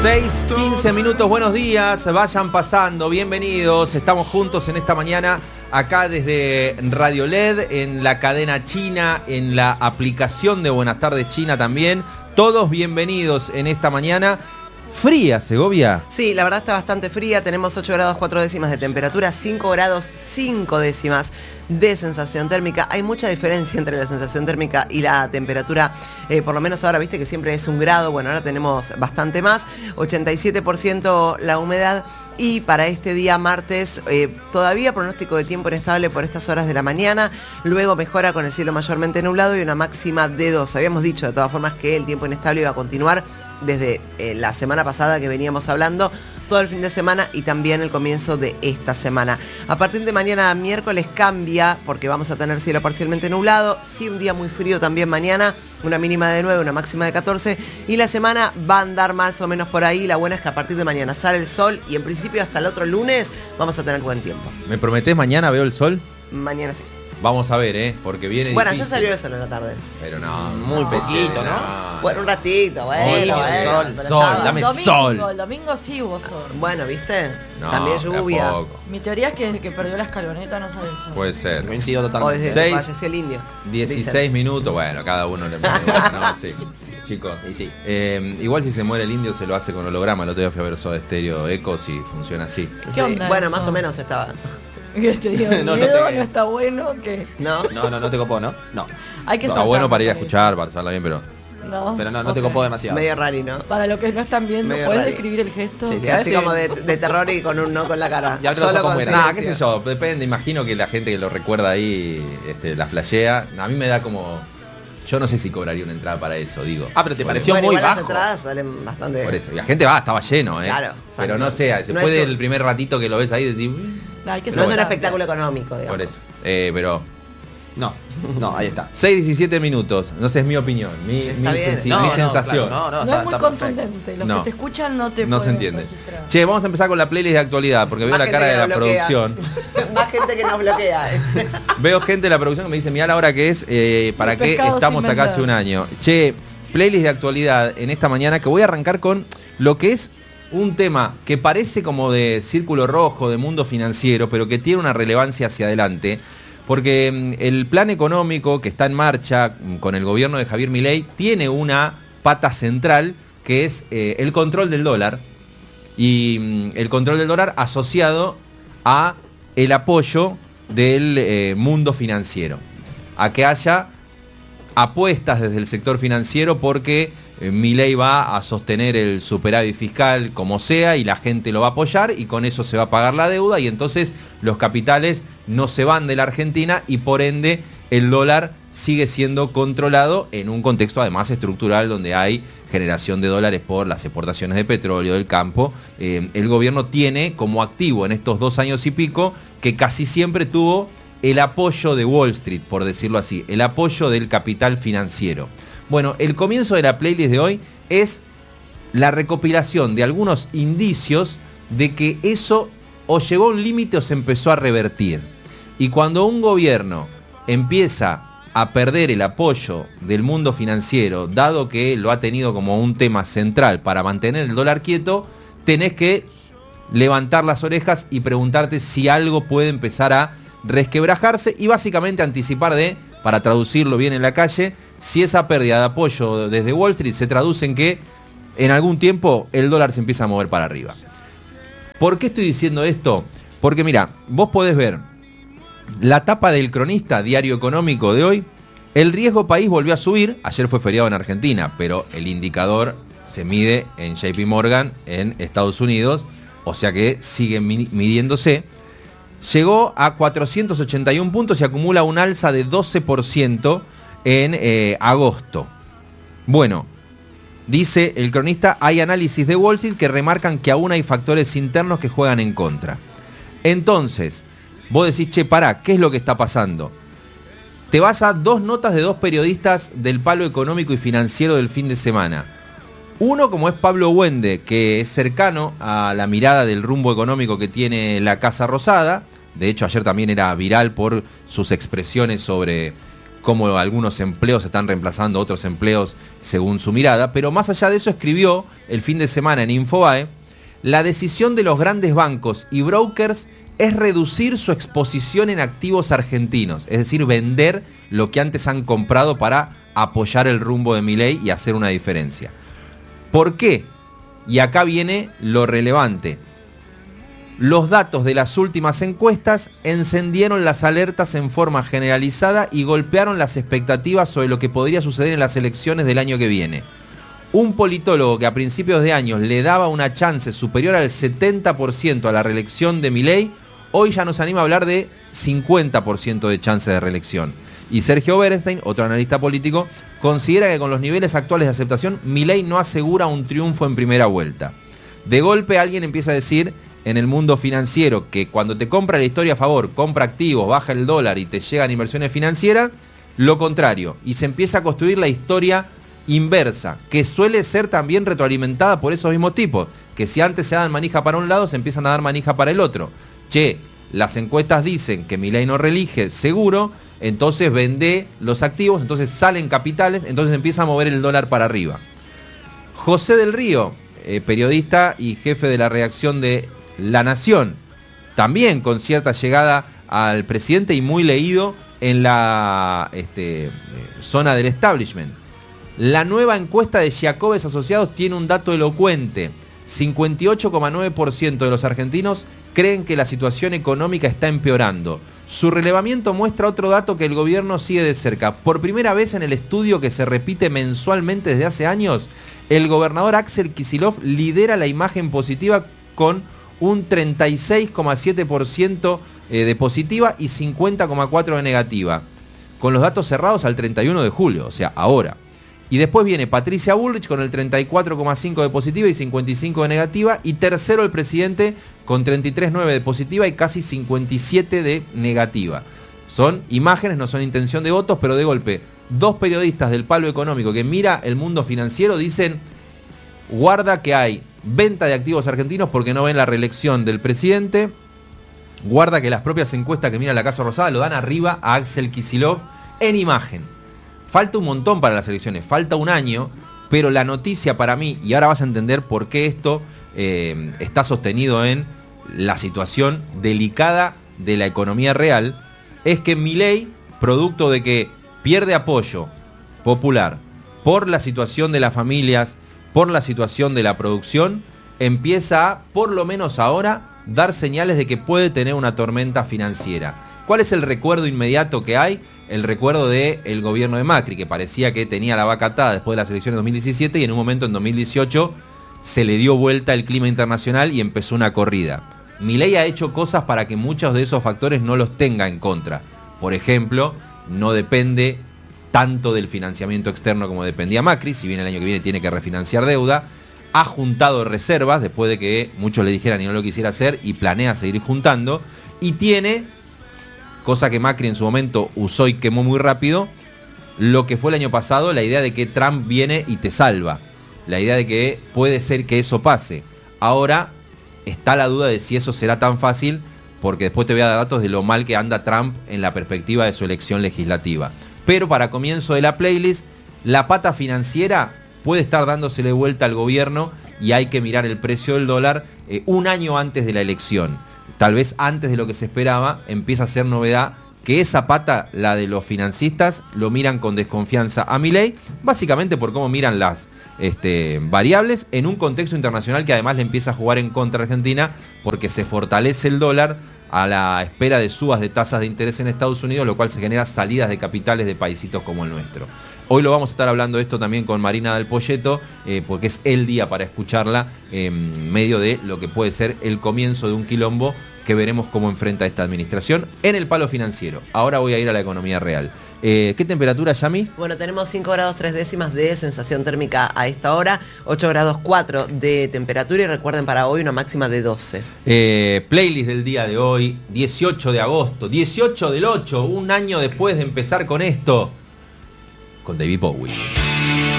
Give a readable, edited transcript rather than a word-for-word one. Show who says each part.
Speaker 1: 6:15 minutos, buenos días, vayan pasando, bienvenidos, estamos juntos en esta mañana, acá desde Radio LED, en la cadena china, en la aplicación de Buenas Tardes China también, todos bienvenidos en esta mañana. ¿Fría, Segovia?
Speaker 2: Sí, la verdad está bastante fría, tenemos 8 grados 4 décimas de temperatura, 5 grados 5 décimas de sensación térmica. Hay mucha diferencia entre la sensación térmica y la temperatura, por lo menos ahora viste que siempre es 1 grado, bueno, ahora tenemos bastante más, 87% la humedad. Y para este día martes, todavía pronóstico de tiempo inestable por estas horas de la mañana, luego mejora con el cielo mayormente nublado y una máxima de 2. Habíamos dicho de todas formas que el tiempo inestable iba a continuar desde la semana pasada que veníamos hablando, todo el fin de semana y también el comienzo de esta semana. A partir de mañana miércoles cambia porque vamos a tener cielo parcialmente nublado, sí un día muy frío también mañana, una mínima de 9, una máxima de 14 y la semana va a andar más o menos por ahí. La buena es que a partir de mañana sale el sol y en principio hasta el otro lunes vamos a tener buen tiempo.
Speaker 1: ¿Me prometés mañana veo el sol?
Speaker 2: Mañana sí.
Speaker 1: Vamos a ver, porque viene
Speaker 2: bueno,
Speaker 1: difícil.
Speaker 2: Ya salió el sol en la tarde.
Speaker 1: Pero no,
Speaker 3: muy poquito, ¿no?
Speaker 2: Bueno, un ratito, bueno.
Speaker 1: Sol, dame sol.
Speaker 4: El domingo sí hubo sol.
Speaker 2: Bueno, ¿viste?
Speaker 1: No,
Speaker 2: también lluvia.
Speaker 4: Mi teoría es que desde que perdió la escaloneta no sabe eso.
Speaker 1: Puede ser.
Speaker 3: Coincido
Speaker 2: O
Speaker 3: totalmente.
Speaker 2: desde que falleció el indio.
Speaker 1: 16
Speaker 2: dicen.
Speaker 1: minutos, bueno, cada uno le pone. No, sí, chicos.
Speaker 3: Y sí.
Speaker 1: Igual si se muere el indio se lo hace con holograma. El otro día fui a ver Soda Stereo Ecos y funciona así.
Speaker 4: ¿Qué onda
Speaker 2: Bueno,
Speaker 4: eso?
Speaker 2: más o menos estaba.
Speaker 4: Que te dio
Speaker 3: No, no
Speaker 4: miedo,
Speaker 3: te-
Speaker 4: no está bueno, que
Speaker 2: ¿No?
Speaker 3: No te copó, ¿no? No.
Speaker 4: hay que
Speaker 1: Está
Speaker 4: soltar,
Speaker 1: bueno para ir a
Speaker 4: me parece.
Speaker 1: escuchar, para pasarla bien, pero...
Speaker 4: No,
Speaker 3: Pero no te
Speaker 4: ok.
Speaker 3: copó demasiado.
Speaker 2: Medio rari, ¿no?
Speaker 4: Para los que no están viendo,
Speaker 2: Medio
Speaker 4: ¿puedes
Speaker 2: raro.
Speaker 4: describir el gesto?
Speaker 3: Sí, sí.
Speaker 2: Así
Speaker 3: Sí.
Speaker 2: como de terror y con un no con la cara.
Speaker 3: Ya creo
Speaker 2: Solo
Speaker 3: cómo
Speaker 2: con
Speaker 3: era.
Speaker 1: Nah,
Speaker 2: silencio.
Speaker 1: qué sé yo, depende, imagino que la gente que lo recuerda ahí la flashea. A mí me da como... Yo no sé si cobraría una entrada para eso, digo.
Speaker 3: Ah, pero te
Speaker 1: Por
Speaker 3: pareció
Speaker 1: eso.
Speaker 2: Bueno,
Speaker 3: muy
Speaker 2: igual las
Speaker 3: bajo.
Speaker 2: entradas salen bastante.
Speaker 1: Por eso. Y la gente va, estaba lleno,
Speaker 2: Claro,
Speaker 1: Pero
Speaker 2: o sea,
Speaker 1: no sé,
Speaker 2: no
Speaker 1: después
Speaker 2: es
Speaker 1: del primer ratito que lo ves ahí, decís...
Speaker 4: No, hay que
Speaker 2: No es un
Speaker 4: soltar.
Speaker 2: espectáculo económico, digamos.
Speaker 1: Por eso. Pero...
Speaker 3: No, ahí está.
Speaker 1: 6:17 minutos. No sé, es mi opinión, mi
Speaker 2: Está bien.
Speaker 1: mi sensación.
Speaker 3: Claro,
Speaker 4: No
Speaker 3: está-
Speaker 4: es muy
Speaker 3: está
Speaker 4: contundente. Los
Speaker 1: No.
Speaker 4: que te escuchan no te
Speaker 1: No se
Speaker 4: pueden
Speaker 1: entiende.
Speaker 4: registrar.
Speaker 1: Che, vamos a empezar con la playlist de actualidad, porque veo
Speaker 2: Más
Speaker 1: la
Speaker 2: gente
Speaker 1: cara
Speaker 2: que
Speaker 1: de la
Speaker 2: nos bloquea.
Speaker 1: producción.
Speaker 2: Más gente que nos bloquea.
Speaker 1: Veo gente de la producción que me dice, mirá la hora que es, ¿para
Speaker 4: El
Speaker 1: qué
Speaker 4: pescado
Speaker 1: estamos
Speaker 4: sin
Speaker 1: acá hace
Speaker 4: vender.
Speaker 1: un año? Che, playlist de actualidad en esta mañana, que voy a arrancar con lo que es un tema que parece como de círculo rojo, de mundo financiero, pero que tiene una relevancia hacia adelante. Porque el plan económico que está en marcha con el gobierno de Javier Milei tiene una pata central que es el control del dólar. Y el control del dólar asociado a el apoyo del mundo financiero. A que haya apuestas desde el sector financiero porque Milei va a sostener el superávit fiscal como sea y la gente lo va a apoyar y con eso se va a pagar la deuda y entonces los capitales no se van de la Argentina y por ende el dólar sigue siendo controlado en un contexto además estructural donde hay generación de dólares por las exportaciones de petróleo del campo. El gobierno tiene como activo en estos 2 años y pico que casi siempre tuvo el apoyo de Wall Street, por decirlo así, el apoyo del capital financiero. Bueno, el comienzo de la playlist de hoy es la recopilación de algunos indicios de que eso o llegó a un límite o se empezó a revertir. Y cuando un gobierno empieza a perder el apoyo del mundo financiero, dado que lo ha tenido como un tema central para mantener el dólar quieto, tenés que levantar las orejas y preguntarte si algo puede empezar a resquebrajarse y básicamente anticipar para traducirlo bien en la calle, si esa pérdida de apoyo desde Wall Street se traduce en que en algún tiempo el dólar se empieza a mover para arriba. ¿Por qué estoy diciendo esto? Porque mira, vos podés ver la tapa del Cronista, diario económico de hoy, el riesgo país volvió a subir, ayer fue feriado en Argentina, pero el indicador se mide en JP Morgan en Estados Unidos, o sea que sigue midiéndose. Llegó a 481 puntos y acumula un alza de 12% en agosto. Bueno, dice el Cronista, hay análisis de Wall Street que remarcan que aún hay factores internos que juegan en contra. Entonces, vos decís, che, pará, ¿qué es lo que está pasando? Te vas a 2 notas de 2 periodistas del palo económico y financiero del fin de semana. Uno como es Pablo Wende, que es cercano a la mirada del rumbo económico que tiene la Casa Rosada. De hecho, ayer también era viral por sus expresiones sobre cómo algunos empleos están reemplazando otros empleos según su mirada, pero más allá de eso escribió el fin de semana en Infobae: la decisión de los grandes bancos y brokers es reducir su exposición en activos argentinos, es decir, vender lo que antes han comprado para apoyar el rumbo de Milei y hacer una diferencia. ¿Por qué? Y acá viene lo relevante. Los datos de las últimas encuestas encendieron las alertas en forma generalizada y golpearon las expectativas sobre lo que podría suceder en las elecciones del año que viene. Un politólogo que a principios de año le daba una chance superior al 70% a la reelección de Milei, hoy ya nos anima a hablar de 50% de chance de reelección. Y Sergio Berenstein, otro analista político, considera que con los niveles actuales de aceptación, Milei no asegura un triunfo en primera vuelta. De golpe alguien empieza a decir en el mundo financiero que cuando te compra la historia a favor, compra activos, baja el dólar y te llegan inversiones financieras, lo contrario. Y se empieza a construir la historia inversa, que suele ser también retroalimentada por esos mismos tipos, que si antes se dan manija para un lado, se empiezan a dar manija para el otro. Che, las encuestas dicen que Milei no reelige seguro, entonces vende los activos, entonces salen capitales, entonces empieza a mover el dólar para arriba. José del Río, periodista y jefe de la redacción de La Nación, también con cierta llegada al presidente y muy leído en la zona del establishment. La nueva encuesta de Jacobes Asociados tiene un dato elocuente. 58,9% de los argentinos creen que la situación económica está empeorando. Su relevamiento muestra otro dato que el gobierno sigue de cerca. Por primera vez en el estudio que se repite mensualmente desde hace años, el gobernador Axel Kicillof lidera la imagen positiva con un 36,7% de positiva y 50,4% de negativa, con los datos cerrados al 31 de julio, o sea, ahora. Y después viene Patricia Bullrich con el 34,5% de positiva y 55% de negativa. Y tercero el presidente con 33,9% de positiva y casi 57% de negativa. Son imágenes, no son intención de votos, pero de golpe, dos periodistas del palo económico que mira el mundo financiero dicen: guarda que hay venta de activos argentinos porque no ven la reelección del presidente. Guarda que las propias encuestas que mira la Casa Rosada lo dan arriba a Axel Kicillof en imagen. Falta un montón para las elecciones, falta un año, pero la noticia para mí, y ahora vas a entender por qué esto está sostenido en la situación delicada de la economía real, es que Milei, producto de que pierde apoyo popular por la situación de las familias, por la situación de la producción, empieza a, por lo menos ahora, dar señales de que puede tener una tormenta financiera. ¿Cuál es el recuerdo inmediato que hay? El recuerdo del gobierno de Macri, que parecía que tenía la vaca atada después de las elecciones de 2017 y en un momento en 2018 se le dio vuelta el clima internacional y empezó una corrida. Milei ha hecho cosas para que muchos de esos factores no los tenga en contra. Por ejemplo, no depende tanto del financiamiento externo como dependía Macri, si bien el año que viene tiene que refinanciar deuda. Ha juntado reservas después de que muchos le dijeran y no lo quisiera hacer y planea seguir juntando. Y tiene, cosa que Macri en su momento usó y quemó muy rápido, lo que fue el año pasado, la idea de que Trump viene y te salva. La idea de que puede ser que eso pase. Ahora está la duda de si eso será tan fácil, porque después te voy a dar datos de lo mal que anda Trump en la perspectiva de su elección legislativa. Pero para comienzo de la playlist, la pata financiera puede estar dándosele vuelta al gobierno y hay que mirar el precio del dólar un año antes de la elección. Tal vez antes de lo que se esperaba, empieza a ser novedad que esa pata, la de los financistas, lo miran con desconfianza a Milei, básicamente por cómo miran las variables en un contexto internacional que además le empieza a jugar en contra a Argentina porque se fortalece el dólar a la espera de subas de tasas de interés en Estados Unidos, lo cual se genera salidas de capitales de paisitos como el nuestro. Hoy lo vamos a estar hablando esto también con Marina Dal Poyetto, porque es el día para escucharla en medio de lo que puede ser el comienzo de un quilombo que veremos cómo enfrenta esta administración en el palo financiero. Ahora voy a ir a la economía real. ¿Qué temperatura, Yami?
Speaker 2: Bueno, tenemos 5 grados 3 décimas de sensación térmica a esta hora, 8 grados 4 de temperatura y recuerden para hoy una máxima de 12.
Speaker 1: Playlist del día de hoy, 18 de agosto, 18 del 8, un año después de empezar con esto, con David Bowie.